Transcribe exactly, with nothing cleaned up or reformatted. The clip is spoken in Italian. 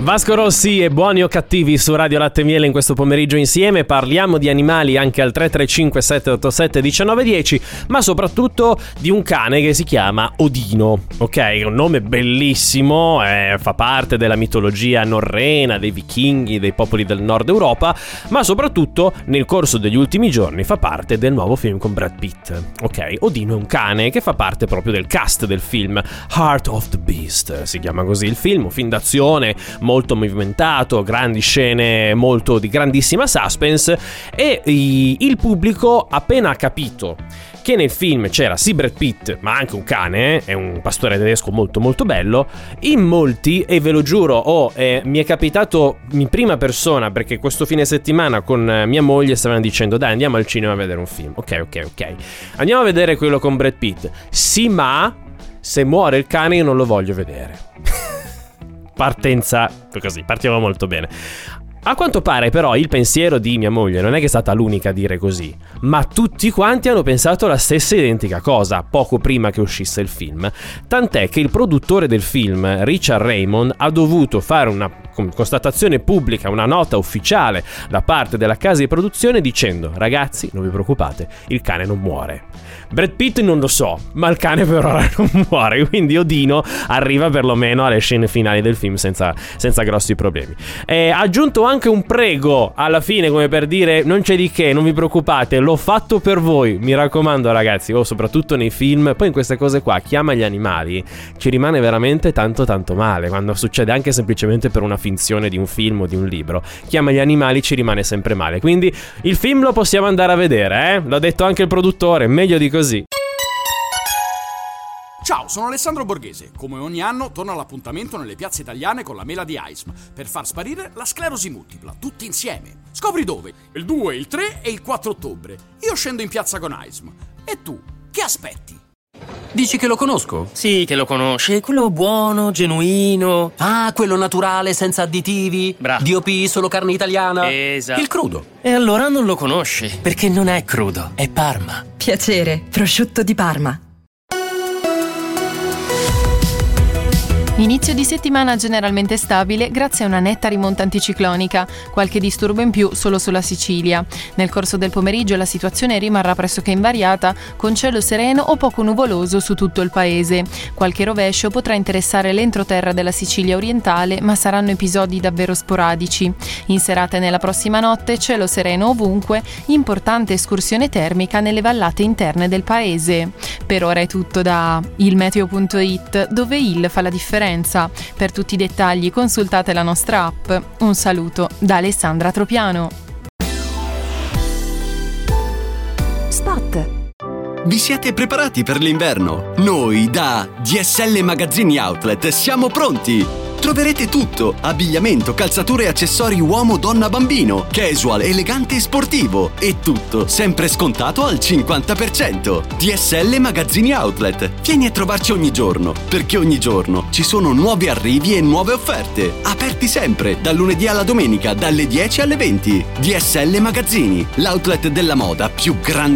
Vasco Rossi e Buoni o Cattivi su Radio Latte e Miele in questo pomeriggio insieme. Parliamo di animali anche al tre tre cinque sette otto sette uno nove uno zero, ma soprattutto di un cane che si chiama Odino. Ok, un nome bellissimo, eh, fa parte della mitologia norrena, dei vichinghi, dei popoli del nord Europa, ma soprattutto nel corso degli ultimi giorni fa parte del nuovo film con Brad Pitt. Ok, Odino è un cane che fa parte proprio del cast del film Heart of the Beast, si chiama così il film, un film d'azione molto movimentato, grandi scene, molto di grandissima suspense, e i, il pubblico appena ha capito che nel film c'era sì Brad Pitt ma anche un cane, è un pastore tedesco molto molto bello, in molti, e ve lo giuro, oh, eh, mi è capitato in prima persona perché questo fine settimana con mia moglie stavano dicendo dai andiamo al cinema a vedere un film, ok ok ok andiamo a vedere quello con Brad Pitt, sì ma se muore il cane io non lo voglio vedere. Partenza così, partiamo molto bene. A quanto pare però il pensiero di mia moglie non è che è stata l'unica a dire così, ma tutti quanti hanno pensato la stessa identica cosa poco prima che uscisse il film, tant'è che il produttore del film, Richard Raymond, ha dovuto fare una constatazione pubblica, una nota ufficiale da parte della casa di produzione dicendo ragazzi non vi preoccupate, il cane non muore. Brad Pitt non lo so, ma il cane per ora non muore, quindi Odino arriva perlomeno alle scene finali del film senza, senza grossi problemi. E ha aggiunto anche un prego alla fine, come per dire non c'è di che, non vi preoccupate, l'ho fatto per voi, mi raccomando ragazzi, o oh, soprattutto nei film, poi in queste cose qua chi ama gli animali ci rimane veramente tanto tanto male, quando succede anche semplicemente per una finzione di un film o di un libro, chi ama gli animali ci rimane sempre male, quindi il film lo possiamo andare a vedere, eh? L'ha detto anche il produttore, meglio di così. Ciao, sono Alessandro Borghese. Come ogni anno torno all'appuntamento nelle piazze italiane con la mela di A I S M per far sparire la sclerosi multipla, tutti insieme. Scopri dove? Il due, il tre e il quattro ottobre. Io scendo in piazza con A I S M. E tu, che aspetti? Dici che lo conosco? Sì, che lo conosci, quello buono, genuino. Ah, quello naturale, senza additivi. Bravo. D O P, solo carne italiana. Esatto. Il crudo. E allora non lo conosci, perché non è crudo, è Parma. Piacere, prosciutto di Parma. Inizio di settimana generalmente stabile grazie a una netta rimonta anticiclonica, qualche disturbo in più solo sulla Sicilia. Nel corso del pomeriggio la situazione rimarrà pressoché invariata, con cielo sereno o poco nuvoloso su tutto il paese. Qualche rovescio potrà interessare l'entroterra della Sicilia orientale, ma saranno episodi davvero sporadici. In serata e nella prossima notte cielo sereno ovunque, importante escursione termica nelle vallate interne del paese. Per ora è tutto da il meteo punto it, dove il fa la differenza. Per tutti i dettagli consultate la nostra app. Un saluto da Alessandra Tropiano. Spot. Vi siete preparati per l'inverno? Noi da D S L Magazzini Outlet siamo pronti! Troverete tutto: abbigliamento, calzature e accessori uomo, donna, bambino, casual, elegante e sportivo, e tutto sempre scontato al cinquanta per cento. D S L Magazzini Outlet. Vieni a trovarci ogni giorno, perché ogni giorno ci sono nuovi arrivi e nuove offerte. Aperti sempre, dal lunedì alla domenica, dalle dieci alle venti. D S L Magazzini, l'outlet della moda più grande